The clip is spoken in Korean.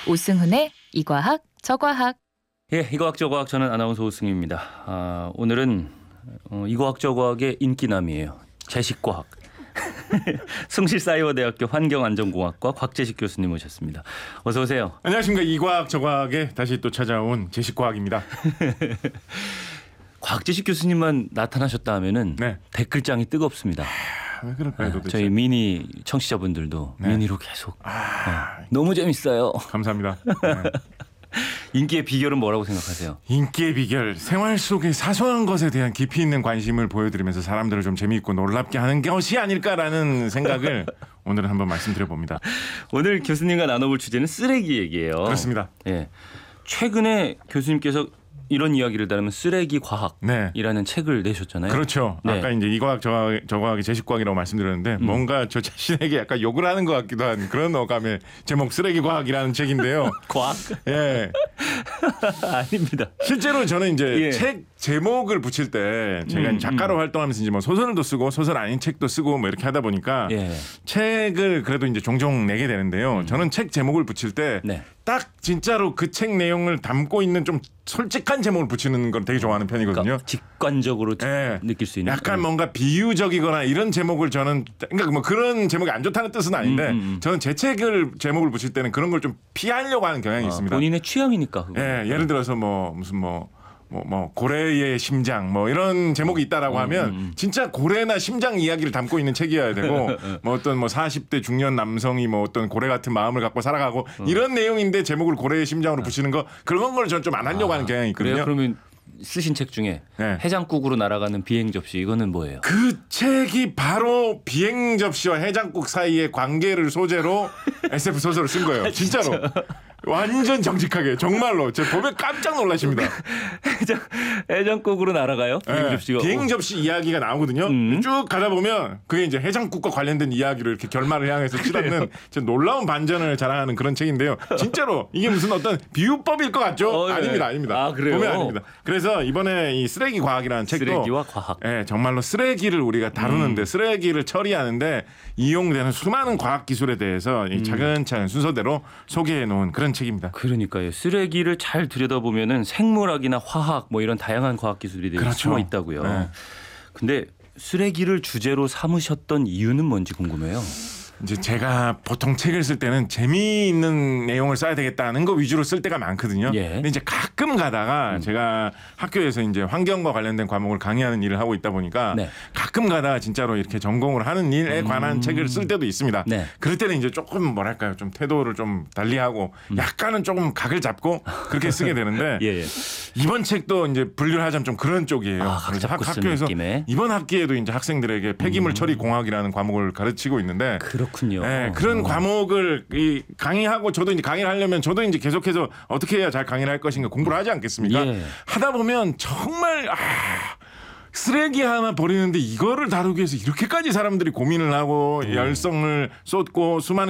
오승훈의 이과학 저과학. 예, 이과학 저과학 저는 아나운서 오승입니다. 오늘은 이과학 저과학의 인기남이에요. 제식과학. 숭실사이버대학교 환경안전공학과 곽재식 교수님 모셨습니다. 어서 오세요. 안녕하십니까. 이과학 저과학에 다시 또 찾아온 제식과학입니다. 곽재식 교수님만 나타나셨다 하면은 네. 댓글장이 뜨겁습니다. 왜 그럴까요, 도대체? 저희 미니 청취자분들도 네. 미니로 계속 너무 재밌어요. 감사합니다. 네. 인기의 비결은 뭐라고 생각하세요? 인기의 비결, 생활 속의 사소한 것에 대한 깊이 있는 관심을 보여드리면서 사람들을 좀 재미있고 놀랍게 하는 것이 아닐까라는 생각을 오늘은 한번 말씀드려봅니다. 오늘 교수님과 나눠볼 주제는 쓰레기 얘기예요. 그렇습니다. 예, 최근에 교수님께서 이런 이야기를 다루면 쓰레기 과학이라는 책을 내셨잖아요. 그렇죠. 네. 아까 이제 이과학 저과학이 제식과학이라고 말씀드렸는데 뭔가 저 자신에게 약간 욕을 하는 것 같기도 한 그런 어감의 제목 쓰레기 과학이라는 책인데요. 과학? 예. 아닙니다. 실제로 저는 이제 예. 책 제목을 붙일 때 제가 작가로 활동하면서 이제 뭐 소설도 쓰고 소설 아닌 책도 쓰고 뭐 이렇게 하다 보니까 예. 책을 그래도 이제 종종 내게 되는데요. 저는 책 제목을 붙일 때 네. 딱 진짜로 그 책 내용을 담고 있는 좀 솔직한 제목을 붙이는 걸 되게 좋아하는 편이거든요. 그러니까 직관적으로 예. 느낄 수 있는. 약간 뭔가 비유적이거나 이런 제목을 저는 그러니까 뭐 그런 제목이 안 좋다는 뜻은 아닌데 저는 제 책을 제목을 붙일 때는 그런 걸 좀 피하려고 하는 경향이 있습니다. 본인의 취향이니까. 그거. 예, 예를 들어서 뭐 무슨 뭐 고래의 심장 뭐 이런 제목이 있다라고 하면 진짜 고래나 심장 이야기를 담고 있는 책이어야 되고 뭐 어떤 뭐 40대 중년 남성이 뭐 어떤 고래 같은 마음을 갖고 살아가고 이런 내용인데 제목을 고래의 심장으로 붙이는 거 그런 걸 저는 좀 안 하려고 하는 경향이 있거든요. 그래요? 그러면 쓰신 책 중에 네. 해장국으로 날아가는 비행 접시 이거는 뭐예요? 그 책이 바로 비행 접시와 해장국 사이의 관계를 소재로 SF 소설을 쓴 거예요. 진짜로. 완전 정직하게 정말로 제 보면 깜짝 놀라십니다. 해장국으로 날아가요? 비행 네, 접시가. 비행 접시 이야기가 나오거든요. 쭉 가다 보면 그게 이제 해장국과 관련된 이야기를 이렇게 결말을 향해서 치닫는 놀라운 반전을 자랑하는 그런 책인데요. 진짜로 이게 무슨 어떤 비유법일 것 같죠? 네. 아닙니다. 아, 그래요? 보면 아닙니다. 그래서 이번에 이 쓰레기 과학이라는 책도 쓰레기와 과학. 네, 정말로 쓰레기를 우리가 다루는데 쓰레기를 처리하는데 이용되는 수많은 과학 기술에 대해서 이 차근차근 순서대로 소개해 놓은 그런 책입니다. 그러니까요. 쓰레기를 잘 들여다보면은 생물학이나 화학 뭐 이런 다양한 과학 기술이 그렇죠. 숨어 있다고요. 네. 근데 쓰레기를 주제로 삼으셨던 이유는 뭔지 궁금해요. 이제 제가 보통 책을 쓸 때는 재미있는 내용을 써야 되겠다는 거 위주로 쓸 때가 많거든요. 예. 근데 이제 가끔 가다가 제가 학교에서 이제 환경과 관련된 과목을 강의하는 일을 하고 있다 보니까 네. 가끔 가다가 진짜로 이렇게 전공을 하는 일에 관한 책을 쓸 때도 있습니다. 네. 그럴 때는 이제 조금 뭐랄까요, 좀 태도를 좀 달리하고 약간은 조금 각을 잡고 그렇게 쓰게 되는데 예. 이번 책도 이제 분류를 하자면 좀 그런 쪽이에요. 각 그래서 잡고 쓰는 학교에서 느낌의. 이번 학기에도 이제 학생들에게 폐기물 처리 공학이라는 과목을 가르치고 있는데 그렇군요. 네, 그런 과목을 강의하고 저도 이제 강의를 하려면 저도 이제 계속해서 어떻게 해야 잘 강의를 할 것인가 공부를 하지 않겠습니까? 예. 하다 보면 정말 쓰레기 하나 버리는데 이거를 다루기 위해서 이렇게까지 사람들이 고민을 하고 열성을 쏟고 수많은